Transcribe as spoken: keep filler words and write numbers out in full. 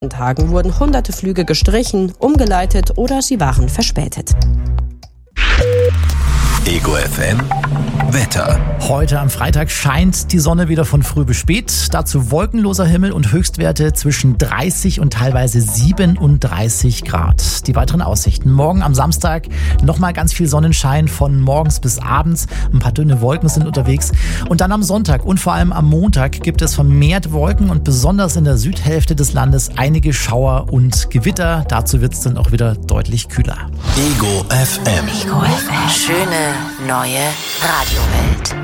Tagen wurden hunderte Flüge gestrichen, umgeleitet oder sie waren verspätet. Ego F M Wetter. Heute am Freitag scheint die Sonne wieder von früh bis spät. Dazu wolkenloser Himmel und Höchstwerte zwischen dreißig und teilweise siebenunddreißig Grad. Die weiteren Aussichten. Morgen am Samstag nochmal ganz viel Sonnenschein von morgens bis abends. Ein paar dünne Wolken sind unterwegs. Und dann am Sonntag und vor allem am Montag gibt es vermehrt Wolken und besonders in der Südhälfte des Landes einige Schauer und Gewitter. Dazu wird es dann auch wieder deutlich kühler. Ego F M. Ego F M. Schöne neue Radiowelt.